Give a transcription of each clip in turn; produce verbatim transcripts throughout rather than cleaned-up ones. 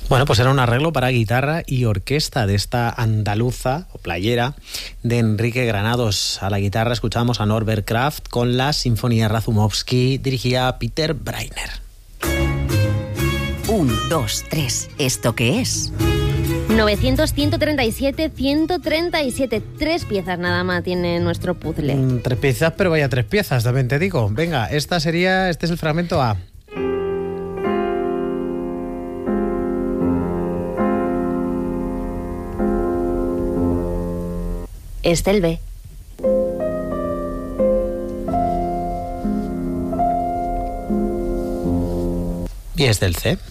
Bueno, pues era un arreglo para guitarra y orquesta de esta andaluza o playera de Enrique Granados. A la guitarra escuchamos a Norbert Kraft con la Sinfonía Razumovsky, dirigida a Peter Breiner. Un, dos, tres. ¿Esto qué es? novecientos, ciento treinta y siete, ciento treinta y siete. Tres piezas nada más tiene nuestro puzzle. Mm, tres piezas, pero vaya tres piezas, también te digo. Venga, esta sería, este es el fragmento A. Este el B. Y este el C.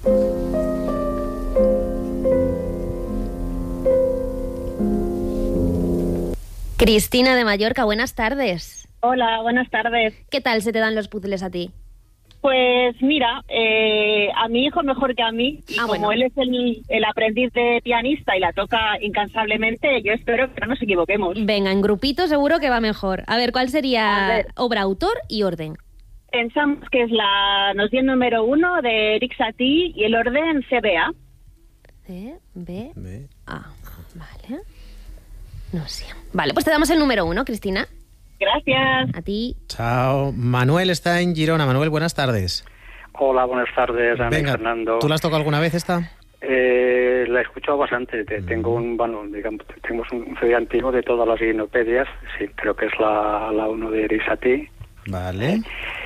Cristina de Mallorca, buenas tardes. Hola, buenas tardes. ¿Qué tal se te dan los puzzles a ti? Pues mira, eh, a mi hijo mejor que a mí, y Ah, como bueno. él es el, el aprendiz de pianista y la toca incansablemente, yo espero que no nos equivoquemos. Venga, en grupito seguro que va mejor. A ver, ¿cuál A sería ver. obra, autor y orden? Pensamos que es la noción número uno de Eric Satie y el orden C B A. C, B, B. A. Vale. No sé. Vale, pues te damos el número uno, Cristina. Gracias. A ti. Chao. Manuel está en Girona. Manuel, buenas tardes. Hola, buenas tardes, Ana y Venga, Fernando. ¿tú la has tocado alguna vez esta? Eh, la he escuchado bastante. Te- Tengo un, bueno, digamos, tenemos un C D antiguo de todas las guinopedias. Sí, creo que es la, la uno de Eric Satie. Vale.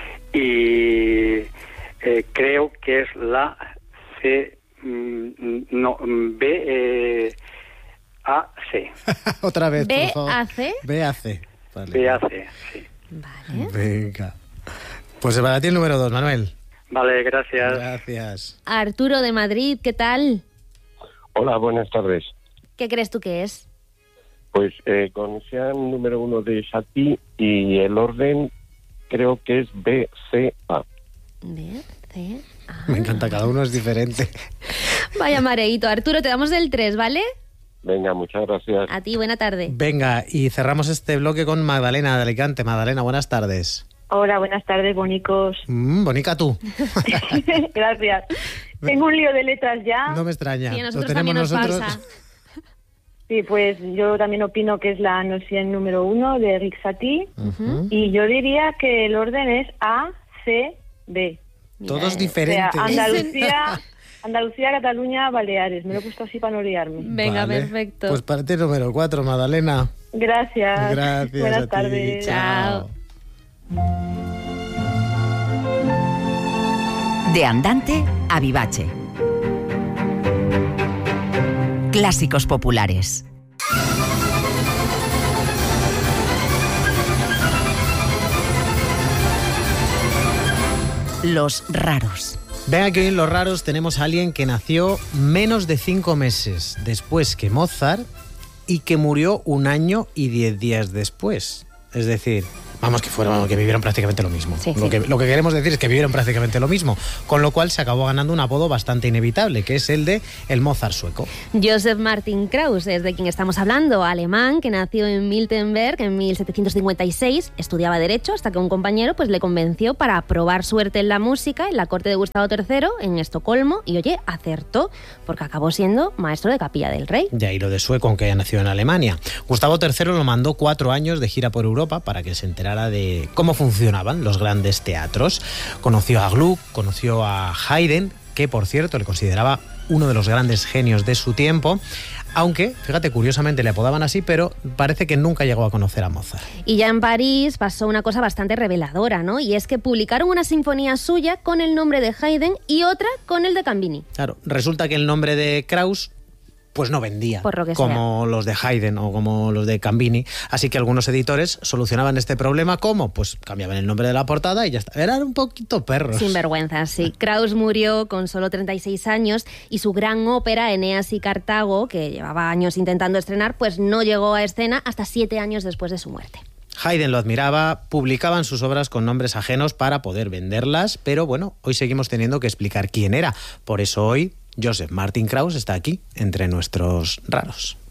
Y eh, creo que es la C, mm, no, B, eh, A, C. Otra vez, B, por favor. A, C. B, A, C. Vale. B, A, C, sí. Vale. Venga. Pues para ti el número dos, Manuel. Vale, gracias. Gracias. Arturo de Madrid, ¿qué tal? Hola, buenas tardes. ¿Qué crees tú que es? Pues eh, con ese número uno de Satie y el orden creo que es B, C, A. B, C, A. Me encanta, cada uno es diferente. Vaya mareíto. Arturo, te damos el tres, ¿vale? Venga, muchas gracias. A ti, buena tarde. Venga, y cerramos este bloque con Magdalena de Alicante. Magdalena, buenas tardes. Hola, buenas tardes, bonicos. Mm, bonica tú. Gracias. Tengo un lío de letras ya. No me extraña. Sí, a Lo nosotros tenemos también nos nosotros. pasa. Sí, pues yo también opino que es la noción número uno de Eric Satie. Ujú. Y yo diría que el orden es A, C, B. Todos eh, O sea, diferentes. Andalucía, Andalucía, Cataluña, Baleares. Me lo he puesto así para no liarme. Venga, Vale. perfecto. Pues para ti el número cuatro, Magdalena. Gracias. Gracias. Buenas a ti. tardes. Chao. De andante a vivace. Clásicos populares. Los raros. Venga, que hoy en Los Raros tenemos a alguien que nació menos de cinco meses después que Mozart y que murió un año y diez días después. Es decir, vamos que fueron, vamos, que vivieron prácticamente lo mismo. Sí, lo, sí. Que, lo que queremos decir es que vivieron prácticamente lo mismo, con lo cual se acabó ganando un apodo bastante inevitable, que es el de el Mozart sueco. Joseph Martin Krauss es de quien estamos hablando, alemán, que nació en Miltenberg en mil setecientos cincuenta y seis, estudiaba Derecho hasta que un compañero pues le convenció para probar suerte en la música en la corte de Gustavo tercero en Estocolmo y oye, acertó, porque acabó siendo maestro de capilla del rey. De ahí lo de sueco, aunque haya nacido en Alemania. Gustavo tercero lo mandó cuatro años de gira por Europa para que se enterara de cómo funcionaban los grandes teatros. Conoció a Gluck, conoció a Haydn, que por cierto le consideraba uno de los grandes genios de su tiempo, aunque, fíjate, curiosamente le apodaban así, pero parece que nunca llegó a conocer a Mozart. Y ya en París pasó una cosa bastante reveladora, ¿no? Y es que publicaron una sinfonía suya con el nombre de Haydn y otra con el de Cambini. Claro, resulta que el nombre de Krauss pues no vendía Por lo que como los de Haydn o como los de Cambini, así que algunos editores solucionaban este problema ¿cómo? Pues cambiaban el nombre de la portada y ya está. Eran un poquito perros. Sin vergüenza, sí. Krauss murió con solo treinta y seis años y su gran ópera, Eneas y Cartago, que llevaba años intentando estrenar, pues no llegó a escena hasta siete años después de su muerte. Haydn lo admiraba, publicaban sus obras con nombres ajenos para poder venderlas, pero bueno, hoy seguimos teniendo que explicar quién era. Por eso hoy Joseph Martin Krauss está aquí, entre nuestros raros.